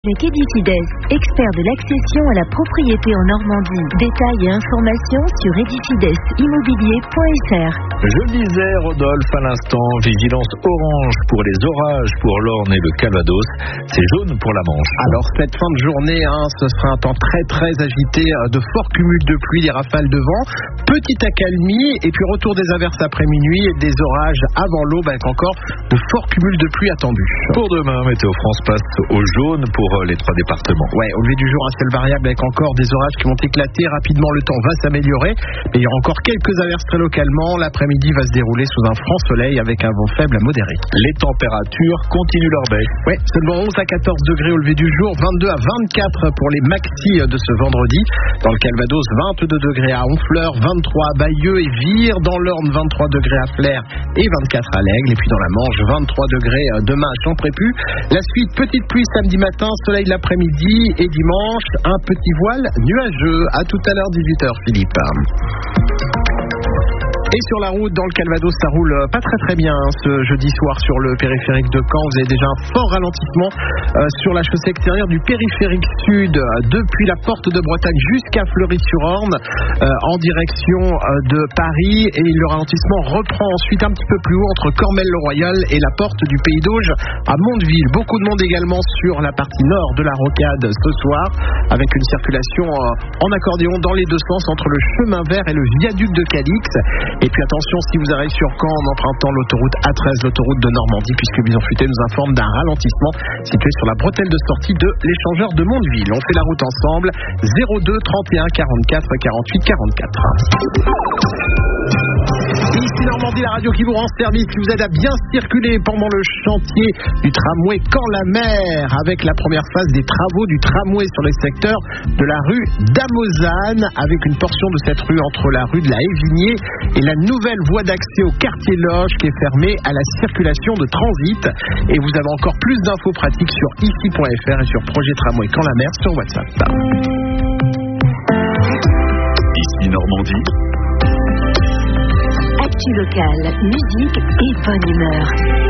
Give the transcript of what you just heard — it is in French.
Avec Edifides, expert de l'accession à la propriété en Normandie. Détails et informations sur edifidesimmobilier.fr. Je le disais, Rodolphe, à l'instant, vigilance orange pour les orages pour l'Orne et le Calvados. C'est jaune pour la Manche. Alors cette fin de journée, ce sera un temps très très agité, de forts cumuls de pluie, des rafales de vent, petite accalmie et puis retour des averses après minuit et des orages avant l'aube avec encore de forts cumuls de pluie attendus. Pour demain, Météo France passe au jaune pour les 3 départements. Ouais, au lever du jour, un ciel variable avec encore des orages qui vont éclater. Rapidement, le temps va s'améliorer, mais il y aura encore quelques averses très localement. L'après-midi va se dérouler sous un franc soleil avec un vent faible à modéré. Les températures continuent leur baisse. Ouais, seulement 11 à 14 degrés au lever du jour, 22 à 24 pour les maxis de ce vendredi. Dans le Calvados, 22 degrés à Honfleur, 23 à Bayeux et Vire. Dans l'Orne, 23 degrés à Flers et 24 à l'Aigle. Et puis dans la Manche, 23 degrés demain à Champrépu. La suite, petite pluie samedi matin, soleil l'après-midi et dimanche, un petit voile nuageux. À tout à l'heure, 18h, Philippe. Et sur la route, dans le Calvados, ça roule pas très très bien ce jeudi soir sur le périphérique de Caen. Vous avez déjà un fort ralentissement sur la chaussée extérieure du périphérique sud depuis la porte de Bretagne jusqu'à Fleury-sur-Orne en direction de Paris. Et le ralentissement reprend ensuite un petit peu plus haut entre Cormel-le-Royal et la porte du Pays d'Auge à Mondeville. Beaucoup de monde également sur la partie nord de la rocade ce soir avec une circulation en accordéon dans les deux sens entre le chemin vert et le viaduc de Cadix. Et puis attention, si vous arrivez sur Caen en empruntant l'autoroute A13, l'autoroute de Normandie, puisque Bison Futé nous informe d'un ralentissement situé sur la bretelle de sortie de l'échangeur de Mondeville. On fait la route ensemble, 02 31 44 48 44. Ici Normandie, la radio qui vous rend service, qui vous aide à bien circuler pendant le chantier du tramway Caen-la-Mer, avec la première phase des travaux du tramway sur les secteurs de la rue d'Amozane, avec une portion de cette rue entre la rue de la Évigné et la nouvelle voie d'accès au quartier Loge qui est fermée à la circulation de transit. Et vous avez encore plus d'infos pratiques sur ici.fr et sur Projet Tramway Caen-la-Mer sur WhatsApp. Ici Normandie. Actu locale, musique et bonne humeur.